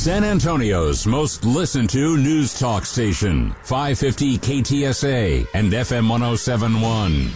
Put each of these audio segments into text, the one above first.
San Antonio's most listened to news talk station, 550 KTSA and FM 107.1.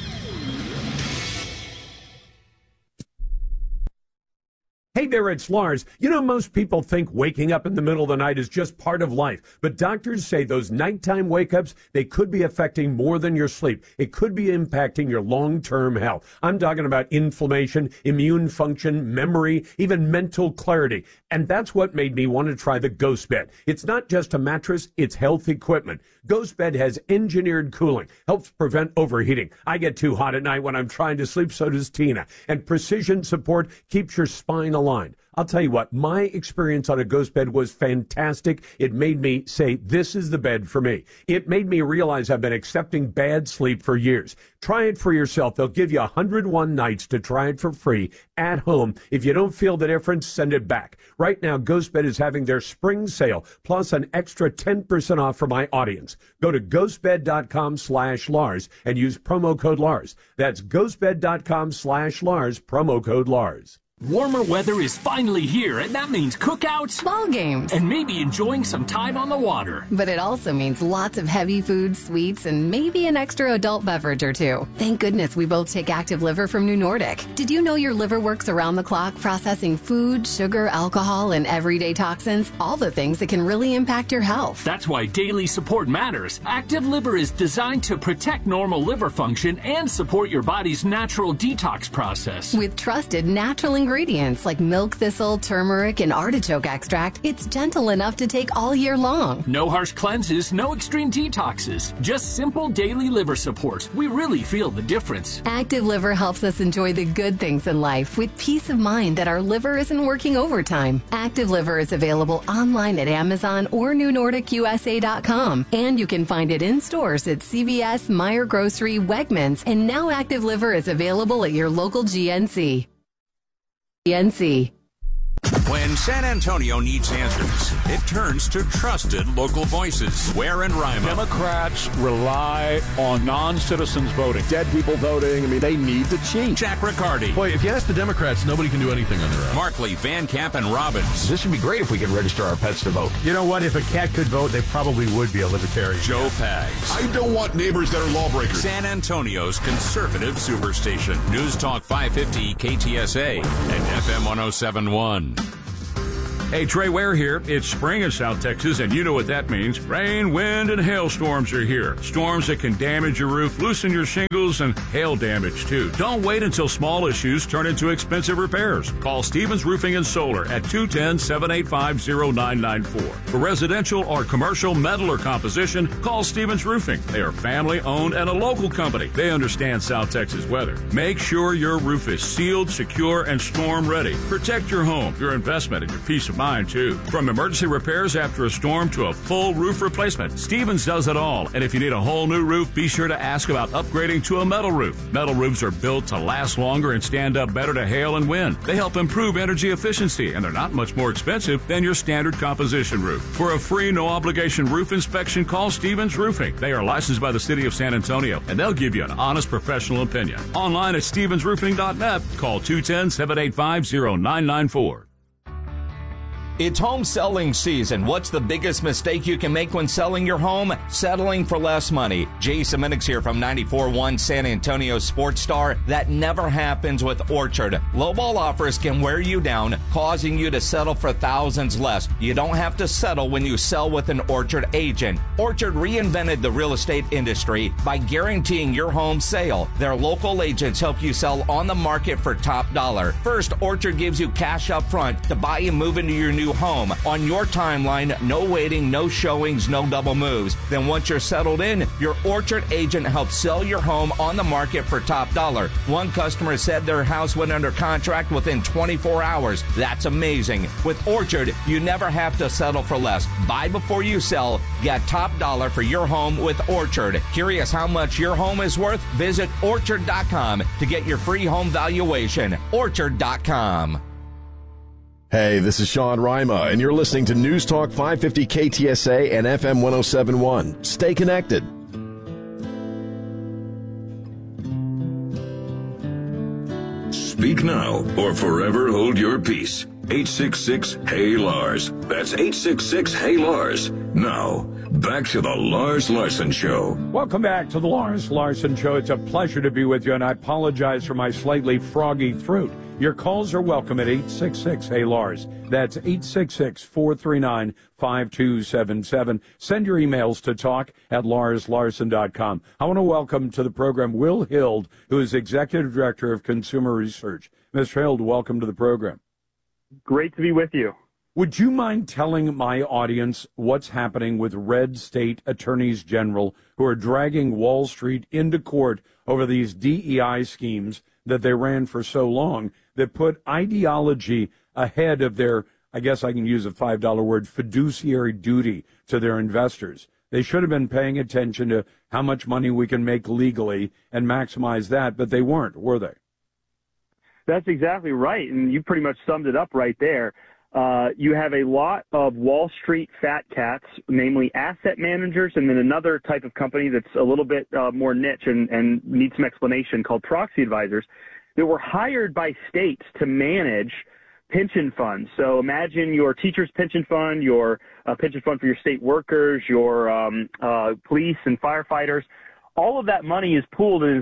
Hey there, it's Lars. You know, most people think waking up in the middle of the night is just part of life. But doctors say those nighttime wake-ups, they could be affecting more than your sleep. It could be impacting your long-term health. I'm talking about inflammation, immune function, memory, even mental clarity. And that's what made me want to try the Ghost Bed. It's not just a mattress, it's health equipment. Ghost Bed has engineered cooling, helps prevent overheating. I get too hot at night when I'm trying to sleep, so does Tina. And precision support keeps your spine aligned. I'll tell you what, my experience on a Ghost Bed was fantastic. It made me say, this is the bed for me. It made me realize I've been accepting bad sleep for years. Try it for yourself. They'll give you 101 nights to try it for free at home. If you don't feel the difference, send it back. Right now, Ghost Bed is having their spring sale, plus an extra 10% off for my audience. Go to ghostbed.com/Lars and use promo code Lars. That's ghostbed.com/Lars, promo code Lars. Warmer weather is finally here, and that means cookouts, ball games, and maybe enjoying some time on the water. But it also means lots of heavy foods, sweets, and maybe an extra adult beverage or two. Thank goodness we both take Active Liver from New Nordic. Did you know your liver works around the clock processing food, sugar, alcohol, and everyday toxins? All the things that can really impact your health. That's why daily support matters. Active Liver is designed to protect normal liver function and support your body's natural detox process. With trusted natural ingredients like milk thistle, turmeric, and artichoke extract, it's gentle enough to take all year long. No harsh cleanses, no extreme detoxes, just simple daily liver support. We really feel the difference. Active Liver helps us enjoy the good things in life with peace of mind that our liver isn't working overtime. Active Liver is available online at Amazon or NewNordicUSA.com, and you can find it in stores at CVS, Meijer Grocery, Wegmans, and now Active Liver is available at your local GNC. When San Antonio needs answers, it turns to trusted local voices. Ware and Rima. Democrats rely on non-citizens voting. Dead people voting. I mean, they need to change. Jack Riccardi. Boy, if you ask the Democrats, nobody can do anything on their own. Markley, Van Camp, and Robbins. This would be great if we could register our pets to vote. You know what? If a cat could vote, they probably would be a libertarian. Joe Pags. I don't want neighbors that are lawbreakers. San Antonio's conservative superstation. News Talk 550 KTSA and FM 107.1. Hey, Trey Ware here. It's spring in South Texas, and you know what that means. Rain, wind, and hailstorms are here. Storms that can damage your roof, loosen your shingles, and hail damage, too. Don't wait until small issues turn into expensive repairs. Call Stevens Roofing and Solar at 210-785-0994. For residential or commercial metal or composition, call Stevens Roofing. They are family-owned and a local company. They understand South Texas weather. Make sure your roof is sealed, secure, and storm-ready. Protect your home, your investment, and your peace of mind, too. From emergency repairs after a storm to a full roof replacement, Stevens does it all. And if you need a whole new roof, be sure to ask about upgrading to a metal roof. Metal roofs are built to last longer and stand up better to hail and wind. They help improve energy efficiency, and they're not much more expensive than your standard composition roof. For a free, no-obligation roof inspection, call Stevens Roofing. They are licensed by the City of San Antonio, and they'll give you an honest professional opinion. Online at stevensroofing.net. Call 210-785-0994. It's home selling season. What's the biggest mistake you can make when selling your home? Settling for less money. Jason Minix here from 94.1 San Antonio Sports Star. That never happens with Orchard. Lowball offers can wear you down, causing you to settle for thousands less. You don't have to settle when you sell with an Orchard agent. Orchard reinvented the real estate industry by guaranteeing your home sale. Their local agents help you sell on the market for top dollar. First, Orchard gives you cash up front to buy and move into your new home on your timeline. No waiting, no showings, no double moves. Then once you're settled in, your Orchard agent helps sell your home on the market for top dollar. One customer said their house went under contract within 24 hours. That's amazing. With Orchard, you never have to settle for less. Buy before you sell. Get top dollar for your home with Orchard. Curious how much your home is worth? Visit Orchard.com to get your free home valuation. Orchard.com. Hey, this is Sean Rima, and you're listening to News Talk 550 KTSA and FM 107.1. Stay connected. Speak now or forever hold your peace. 866-HEY-LARS. That's 866-HEY-LARS. Now, back to the Lars Larson Show. Welcome back to the Lars Larson Show. It's a pleasure to be with you, and I apologize for my slightly froggy throat. Your calls are welcome at 866-HEY-LARS. That's 866-439-5277. Send your emails to talk@larslarson.com. I want to welcome to the program Will Hild, who is Executive Director of Consumer Research. Mr. Hild, welcome to the program. Great to be with you. Would you mind telling my audience what's happening with red state attorneys general who are dragging Wall Street into court over these DEI schemes that they ran for so long that put ideology ahead of their, I guess I can use a $5 word, fiduciary duty to their investors? They should have been paying attention to how much money we can make legally and maximize that, but they weren't, were they? That's exactly right, and you pretty much summed it up right there. You have a lot of Wall Street fat cats, namely asset managers, and then another type of company that's a little bit more niche and needs some explanation called proxy advisors that were hired by states to manage pension funds. So imagine your teacher's pension fund, your pension fund for your state workers, your police and firefighters. All of that money is pooled and has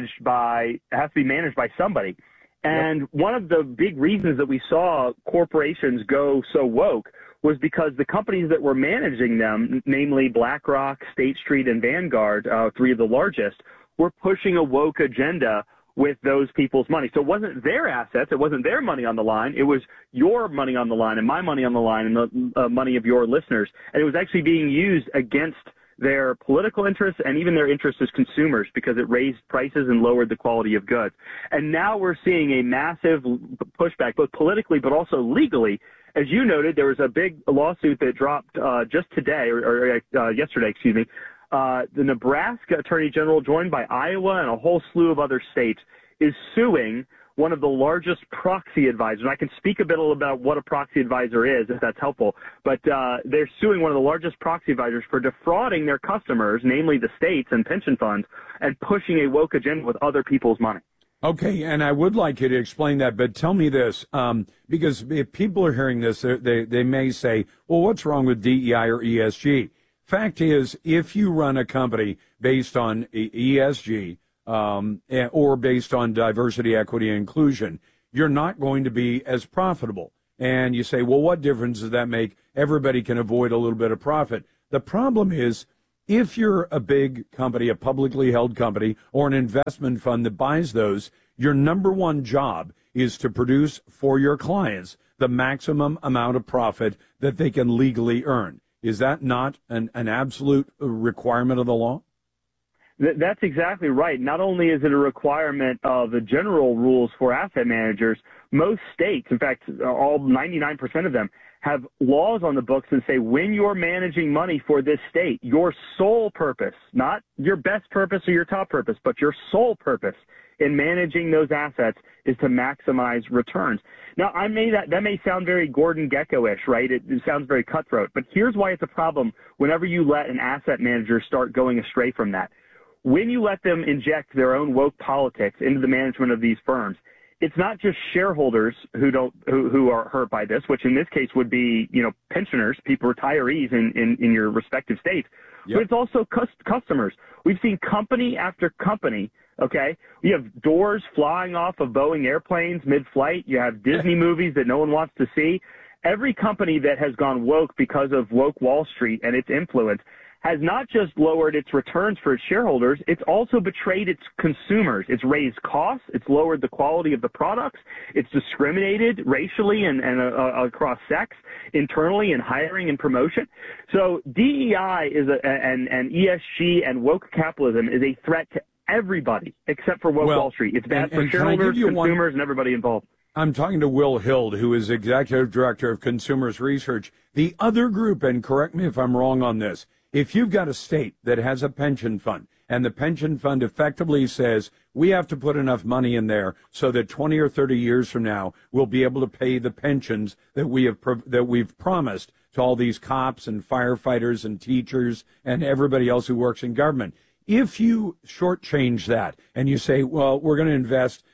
to be managed by somebody. And one of the big reasons that we saw corporations go so woke was because the companies that were managing them, namely BlackRock, State Street, and Vanguard, three of the largest, were pushing a woke agenda with those people's money. So it wasn't their assets, it wasn't their money on the line, it was your money on the line and my money on the line and the money of your listeners. And it was actually being used against their political interests and even their interests as consumers because it raised prices and lowered the quality of goods. And now we're seeing a massive pushback, both politically but also legally. As you noted, there was a big lawsuit that dropped just today, or yesterday, excuse me. The Nebraska Attorney General, joined by Iowa and a whole slew of other states, is suing one of the largest proxy advisors. And I can speak a bit about what a proxy advisor is, if that's helpful. But they're suing one of the largest proxy advisors for defrauding their customers, namely the states and pension funds, and pushing a woke agenda with other people's money. Okay, and I would like you to explain that, but tell me this, because if people are hearing this, they may say, well, what's wrong with DEI or ESG? Fact is, if you run a company based on ESG, or based on diversity, equity, and inclusion, you're not going to be as profitable. And you say, well, what difference does that make? Everybody can avoid a little bit of profit. The problem is, if you're a big company, a publicly held company, or an investment fund that buys those, your number one job is to produce for your clients the maximum amount of profit that they can legally earn. Is that not an absolute requirement of the law? That's exactly right. Not only is it a requirement of the general rules for asset managers, most states, in fact, all 99% of them, have laws on the books that say when you're managing money for this state, your sole purpose, not your best purpose or your top purpose, but your sole purpose in managing those assets is to maximize returns. Now, that may sound very Gordon Gekko-ish, right? It sounds very cutthroat, but here's why it's a problem whenever you let an asset manager start going astray from that. When you let them inject their own woke politics into the management of these firms, it's not just shareholders who are hurt by this, which in this case would be, pensioners, people, retirees in your respective states, but it's also customers. We've seen company after company. Okay, you have doors flying off of Boeing airplanes mid-flight. You have Disney movies that no one wants to see. Every company that has gone woke because of woke Wall Street and its influence has not just lowered its returns for its shareholders, it's also betrayed its consumers. It's raised costs, it's lowered the quality of the products, it's discriminated racially and across sex, internally in hiring and promotion. So DEI and ESG and woke capitalism is a threat to everybody except for woke Wall Street. It's bad for shareholders, consumers, and everybody involved. I'm talking to Will Hild, who is Executive Director of Consumers Research. The other group, and correct me if I'm wrong on this, if you've got a state that has a pension fund and the pension fund effectively says we have to put enough money in there so that 20 or 30 years from now we'll be able to pay the pensions that we've promised to all these cops and firefighters and teachers and everybody else who works in government. If you shortchange that and you say, well, we're going to invest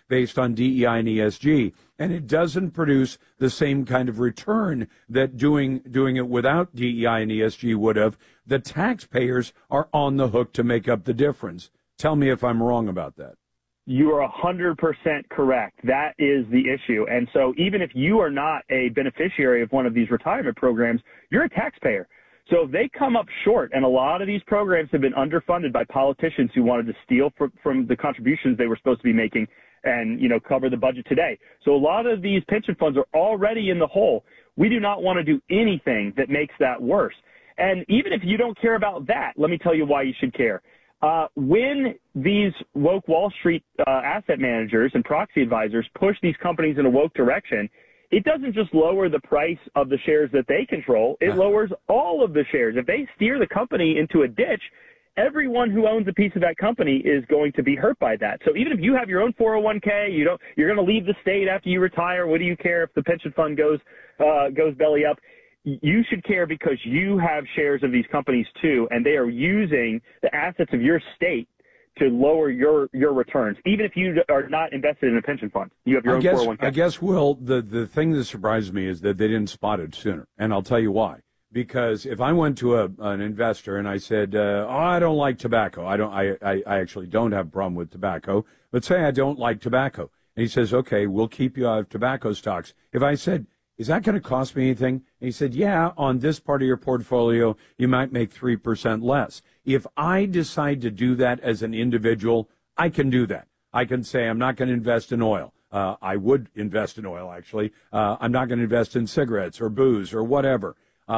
based on DEI and ESG, and it doesn't produce the same kind of return that doing it without DEI and ESG would have. The taxpayers are on the hook to make up the difference. Tell me if I'm wrong about that. You are 100% correct. That is the issue. And so even if you are not a beneficiary of one of these retirement programs, you're a taxpayer. So if they come up short, and a lot of these programs have been underfunded by politicians who wanted to steal from the contributions they were supposed to be making and, cover the budget today. So a lot of these pension funds are already in the hole. We do not want to do anything that makes that worse. And even if you don't care about that, let me tell you why you should care. When these woke Wall Street asset managers and proxy advisors push these companies in a woke direction, it doesn't just lower the price of the shares that they control. It lowers all of the shares. If they steer the company into a ditch, everyone who owns a piece of that company is going to be hurt by that. So even if you have your own 401k, you're going to leave the state after you retire. What do you care if the pension fund goes belly up? You should care because you have shares of these companies too, and they are using the assets of your state to lower your returns, even if you are not invested in a pension fund. You have your own 401k. I guess, Will, the thing that surprised me is that they didn't spot it sooner, and I'll tell you why. Because if I went to an investor and I said, I don't like tobacco, I actually don't have a problem with tobacco, but say I don't like tobacco, and he says, okay, we'll keep you out of tobacco stocks. If I said, is that going to cost me anything? And he said, yeah, on this part of your portfolio, you might make 3% less. If I decide to do that as an individual, I can do that. I can say I'm not going to invest in oil. I would invest in oil, actually. I'm not going to invest in cigarettes or booze or whatever.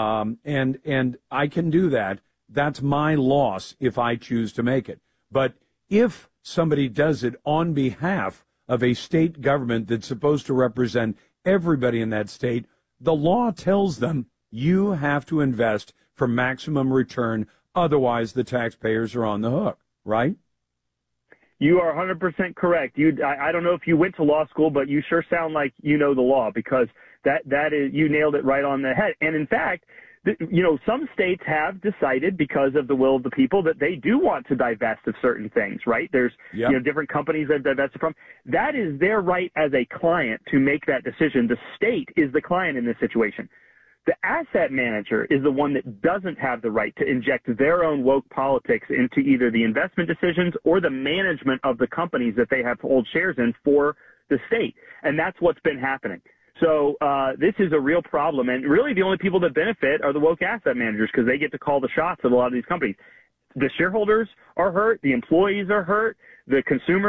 And I can do that. That's my loss if I choose to make it. But if somebody does it on behalf of a state government that's supposed to represent everybody in that state, the law tells them you have to invest for maximum return. Otherwise, the taxpayers are on the hook, right? You are 100% correct. I don't know if you went to law school, but you sure sound like you know the law, because that is, you nailed it right on the head. And in fact, some states have decided, because of the will of the people, that they do want to divest of certain things, right? There's different companies that divested from. That is their right as a client to make that decision. The state is the client in this situation. The asset manager is the one that doesn't have the right to inject their own woke politics into either the investment decisions or the management of the companies that they have to hold shares in for the state. And that's what's been happening. So this is a real problem, and really the only people that benefit are the woke asset managers, because they get to call the shots of a lot of these companies. The shareholders are hurt, the employees are hurt, the consumers